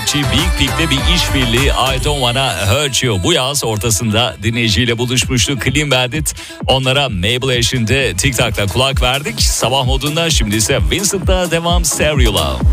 rapçi Big Pink'le bir işbirliği I Don't Wanna Hurt You. Bu yaz ortasında dinleyiciyle buluşmuştu Clean Bandit. Onlara Mabel eşliğinde TikTok'ta kulak verdik. Sabah modunda, şimdi ise Vincent'la devam, Stereo Love.